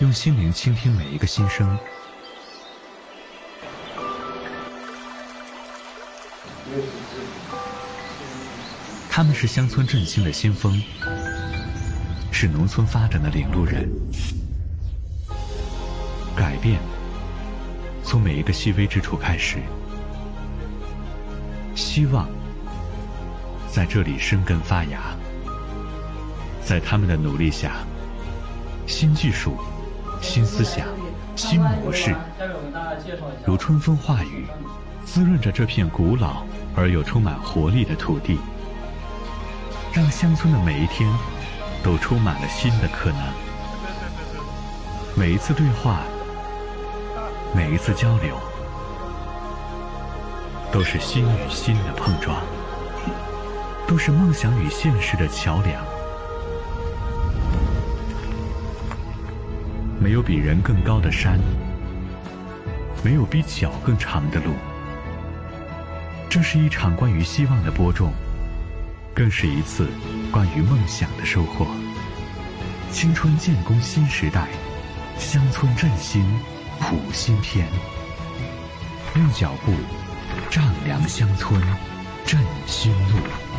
用心灵倾听每一个心声。他们是乡村振兴的先锋，是农村发展的领路人。改变从每一个细微之处开始，希望在这里生根发芽。在他们的努力下，新技术、新思想、新模式如春风化雨，滋润着这片古老而又充满活力的土地，让乡村的每一天都充满了新的可能。每一次对话，每一次交流，都是心与心的碰撞，都是梦想与现实的桥梁。没有比人更高的山，没有比脚更长的路。这是一场关于希望的播种，更是一次关于梦想的收获。青春建功新时代，乡村振兴谱新篇。用脚步丈量乡村，振新路。